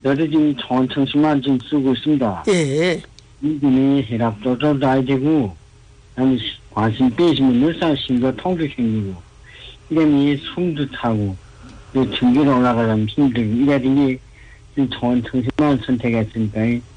저도 지금 청심환 지금 쓰고 있습니다. 예. 이분이 혈압도 나야 되고, 아니, 관심 빼시면 늘상 심도 통도 생기고, 이러면 숨도 차고, 등기로 올라가려면 힘들고, 이래야 되니, 지금 청심환 선택했으니까,